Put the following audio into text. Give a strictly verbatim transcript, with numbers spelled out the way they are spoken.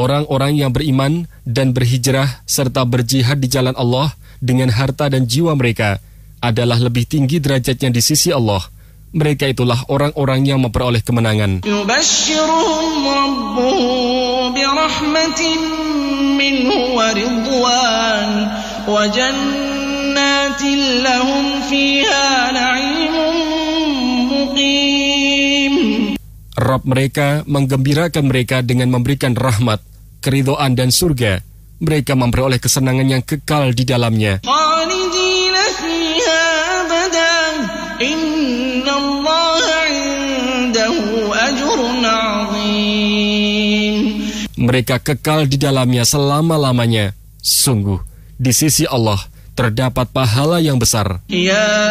Orang-orang yang beriman dan berhijrah serta berjihad di jalan Allah dengan harta dan jiwa mereka adalah lebih tinggi derajatnya di sisi Allah. Mereka itulah orang-orang yang memperoleh kemenangan. Yubashshiruhum rabbuhum birahmatin minhu wa ridwan wa jannatin lahum fiha na'imun muqim. Rabb mereka menggembirakan mereka dengan memberikan rahmat, keridhaan dan surga. Mereka memperoleh kesenangan yang kekal di dalamnya. Khalidina fiha abada. Innallaha 'indahu ajrun 'azim. Mereka kekal di dalamnya selama-lamanya. Sungguh, di sisi Allah terdapat pahala yang besar. Ya